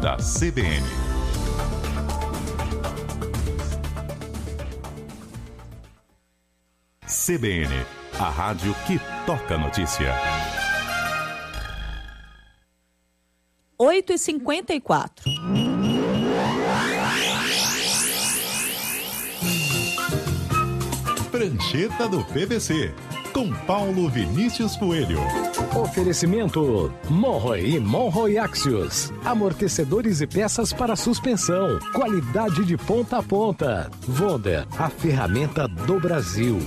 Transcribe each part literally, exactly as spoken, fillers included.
da C B N. C B N, a rádio que toca notícia. oito e cinquenta e quatro. Prancheta do P V C, com Paulo Vinícius Coelho. Oferecimento Monroe e Monroe Axios. Amortecedores e peças para suspensão. Qualidade de ponta a ponta. Wonder, a ferramenta do Brasil.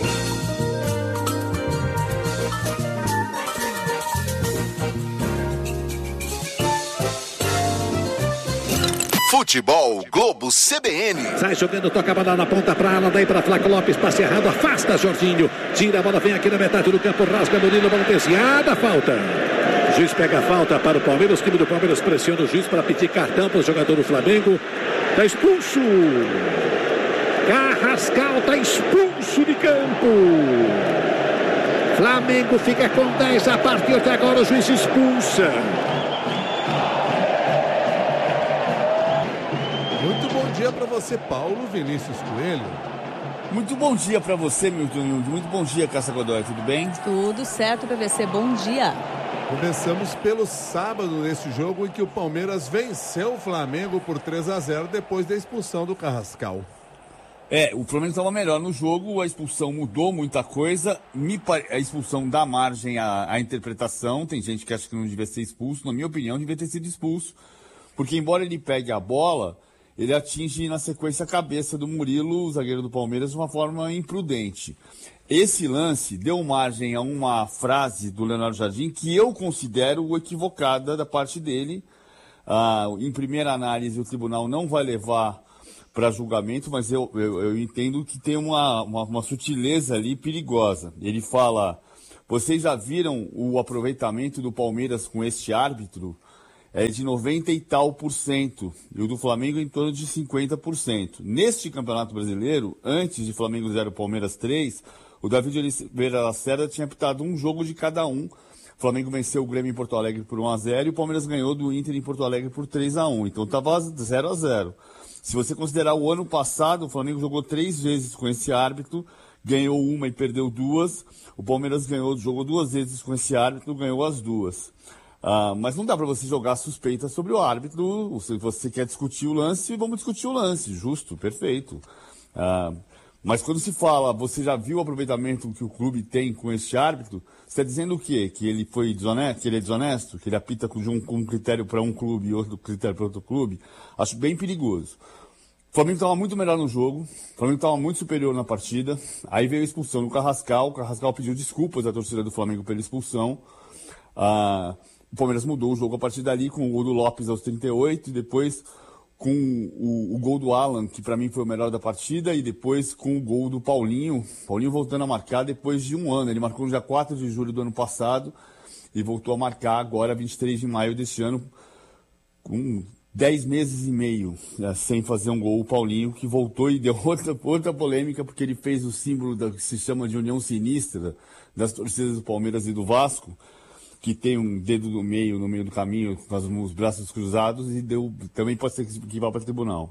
Futebol Globo C B N. Sai jogando, toca a bola na ponta pra ala, daí pra Flaco Lopes, passe errado, afasta Jorginho, tira a bola, vem aqui na metade do campo, rasga Murilo, bola desviada, falta. O juiz pega a falta para o Palmeiras, o time do Palmeiras pressiona o juiz para pedir cartão para o jogador do Flamengo. Tá expulso. Carrascal tá expulso de campo. Flamengo fica com dez a partir de agora, o juiz expulsa. Muito bom dia para você, Paulo Vinícius Coelho. Muito bom dia para você, Milton. Muito bom dia, Cássia Godoy. Tudo bem? Tudo certo, P V C. Bom dia. Começamos pelo sábado nesse jogo em que o Palmeiras venceu o Flamengo por três a zero depois da expulsão do Carrascal. É, o Flamengo estava melhor no jogo, a expulsão mudou muita coisa, me pare... a expulsão dá margem à, à interpretação, tem gente que acha que não devia ser expulso, na minha opinião devia ter sido expulso, porque embora ele pegue a bola, ele atinge na sequência a cabeça do Murilo, o zagueiro do Palmeiras, de uma forma imprudente. Esse lance deu margem a uma frase do Leonardo Jardim que eu considero equivocada da parte dele. Ah, em primeira análise, o tribunal não vai levar para julgamento, mas eu, eu, eu entendo que tem uma, uma, uma sutileza ali perigosa. Ele fala, vocês já viram o aproveitamento do Palmeiras com este árbitro? É de noventa e tal por cento, e o do Flamengo em torno de cinquenta por cento. Neste Campeonato Brasileiro, antes de Flamengo zero Palmeiras três, o David Oliveira Lacerda tinha apitado um jogo de cada um. O Flamengo venceu o Grêmio em Porto Alegre por um a zero e o Palmeiras ganhou do Inter em Porto Alegre por três a um. Então estava zero a zero. Se você considerar o ano passado, o Flamengo jogou três vezes com esse árbitro, ganhou uma e perdeu duas. O Palmeiras ganhou, jogou duas vezes com esse árbitro, ganhou as duas. Ah, mas não dá para você jogar suspeita sobre o árbitro. Se você quer discutir o lance, vamos discutir o lance. Justo, perfeito. Ah, mas quando se fala, você já viu o aproveitamento que o clube tem com este árbitro, você está dizendo o quê? Que ele foi desonesto, que ele é desonesto? Que ele apita com um, com um critério para um clube e outro critério para outro clube? Acho bem perigoso. O Flamengo estava muito melhor no jogo, o Flamengo estava muito superior na partida, aí veio a expulsão do Carrascal, o Carrascal pediu desculpas à torcida do Flamengo pela expulsão. Ah, o Palmeiras mudou o jogo a partir dali com o gol do Lopes aos trinta e oito e depois com o, o gol do Alan, que para mim foi o melhor da partida, e depois com o gol do Paulinho, Paulinho voltando a marcar depois de um ano. Ele marcou no dia quatro de julho do ano passado e voltou a marcar agora vinte e três de maio deste ano, com dez meses e meio né, sem fazer um gol. O Paulinho, que voltou e deu outra, outra polêmica, porque ele fez o símbolo da, que se chama de união sinistra das torcidas do Palmeiras e do Vasco, que tem um dedo no meio, no meio do caminho, com os braços cruzados, e deu, também pode ser que vá para o tribunal.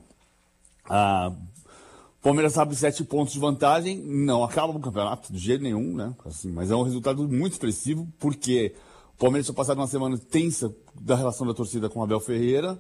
Ah, Palmeiras abre sete pontos de vantagem, não acaba o campeonato de jeito nenhum, né? Assim, mas é um resultado muito expressivo, porque o Palmeiras tinha passado uma semana tensa da relação da torcida com o Abel Ferreira,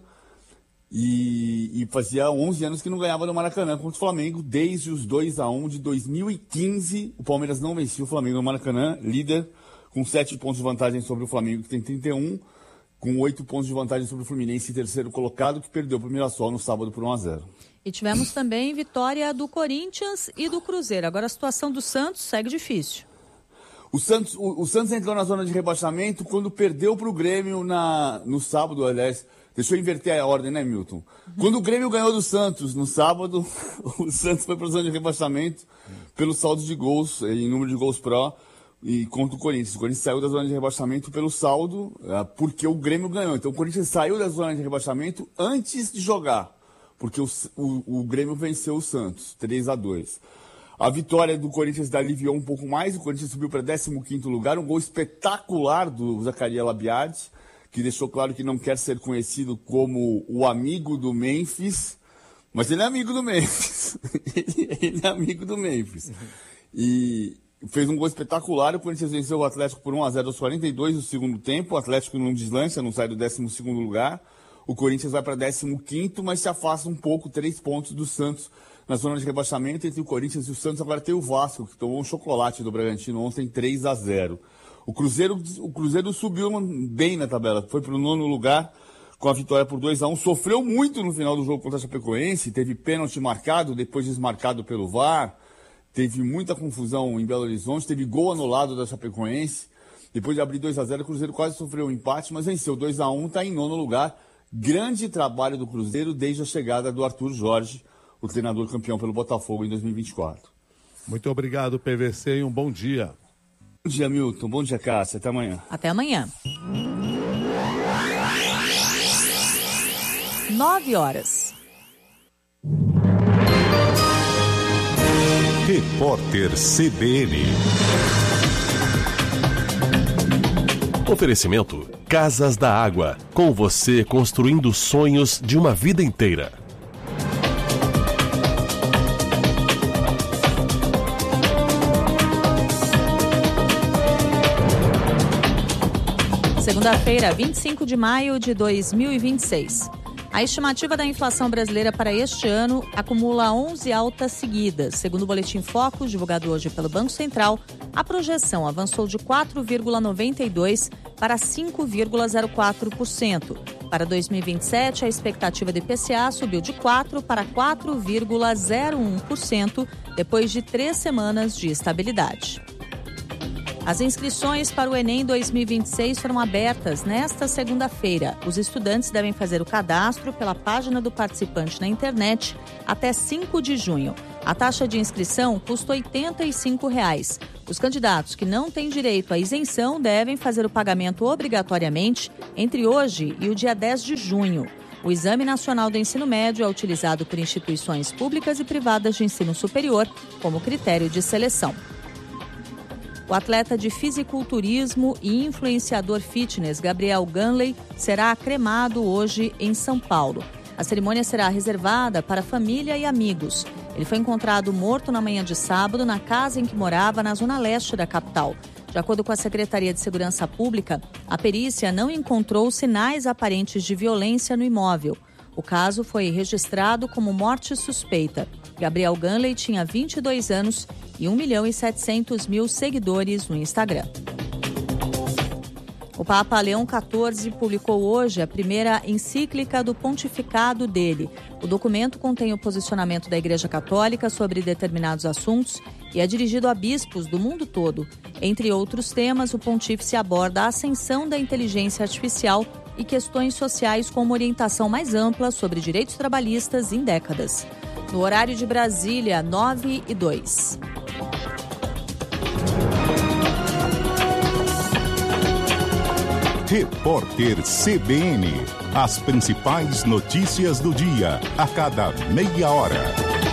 e, e fazia onze anos que não ganhava no Maracanã contra o Flamengo, desde os dois a um de dois mil e quinze, o Palmeiras não vencia o Flamengo no Maracanã, líder, com sete pontos de vantagem sobre o Flamengo, que tem trinta e um, com oito pontos de vantagem sobre o Fluminense, terceiro colocado, que perdeu para o Mirassol no sábado por um a zero. E tivemos também vitória do Corinthians e do Cruzeiro. Agora a situação do Santos segue difícil. O Santos, o, o Santos entrou na zona de rebaixamento quando perdeu para o Grêmio na, no sábado, aliás. Deixa eu inverter a ordem, né, Milton? Uhum. Quando o Grêmio ganhou do Santos no sábado, o Santos foi para a zona de rebaixamento pelo saldo de gols, em número de gols pró, e contra o Corinthians. O Corinthians saiu da zona de rebaixamento pelo saldo, porque o Grêmio ganhou. Então o Corinthians saiu da zona de rebaixamento antes de jogar, porque o, o, o Grêmio venceu o Santos, três a dois. A vitória do Corinthians aliviou um pouco mais, o Corinthians subiu para décimo quinto lugar, um gol espetacular do Zacarias Labiade, que deixou claro que não quer ser conhecido como o amigo do Memphis, mas ele é amigo do Memphis. ele, ele é amigo do Memphis. E fez um gol espetacular, o Corinthians venceu o Atlético por um a zero aos quarenta e dois do segundo tempo, o Atlético não deslancha, não sai do décimo segundo lugar, o Corinthians vai para décimo quinto, mas se afasta um pouco, três pontos do Santos na zona de rebaixamento. Entre o Corinthians e o Santos agora tem o Vasco, que tomou um chocolate do Bragantino ontem, três a zero. O Cruzeiro, o Cruzeiro subiu bem na tabela, foi para o nono lugar com a vitória por dois a um, sofreu muito no final do jogo contra a Chapecoense, teve pênalti marcado, depois desmarcado pelo V A R, teve muita confusão em Belo Horizonte, teve gol anulado da Chapecoense, depois de abrir dois a zero, o Cruzeiro quase sofreu um empate, mas venceu dois a um, está em nono lugar. Grande trabalho do Cruzeiro desde a chegada do Arthur Jorge, o treinador campeão pelo Botafogo em dois mil e vinte e quatro. Muito obrigado, P V C, e um bom dia. Bom dia, Milton. Bom dia, Cássia. Até amanhã. Até amanhã. Nove horas. Repórter C B N. Oferecimento Casas da Água. Com você construindo sonhos de uma vida inteira. Segunda-feira, vinte e cinco de maio de dois mil e vinte e seis. A estimativa da inflação brasileira para este ano acumula onze altas seguidas. Segundo o Boletim Focus, divulgado hoje pelo Banco Central, a projeção avançou de quatro vírgula noventa e dois por cento para cinco vírgula zero quatro por cento. Para dois mil e vinte e sete, a expectativa do I P C A subiu de quatro por cento para quatro vírgula zero um por cento, depois de três semanas de estabilidade. As inscrições para o Enem dois mil e vinte e seis foram abertas nesta segunda-feira. Os estudantes devem fazer o cadastro pela página do participante na internet até cinco de junho. A taxa de inscrição custa oitenta e cinco reais. Os candidatos que não têm direito à isenção devem fazer o pagamento obrigatoriamente entre hoje e o dia dez de junho. O Exame Nacional do Ensino Médio é utilizado por instituições públicas e privadas de ensino superior como critério de seleção. O atleta de fisiculturismo e influenciador fitness Gabriel Ganley será cremado hoje em São Paulo. A cerimônia será reservada para família e amigos. Ele foi encontrado morto na manhã de sábado na casa em que morava na zona leste da capital. De acordo com a Secretaria de Segurança Pública, a perícia não encontrou sinais aparentes de violência no imóvel. O caso foi registrado como morte suspeita. Gabriel Ganley tinha vinte e dois anos e um milhão e setecentos mil seguidores no Instagram. O Papa Leão quatorze publicou hoje a primeira encíclica do pontificado dele. O documento contém o posicionamento da Igreja Católica sobre determinados assuntos e é dirigido a bispos do mundo todo. Entre outros temas, o pontífice aborda a ascensão da inteligência artificial e questões sociais com uma orientação mais ampla sobre direitos trabalhistas em décadas. No horário de Brasília, nove e dois. Repórter C B N. As principais notícias do dia, a cada meia hora.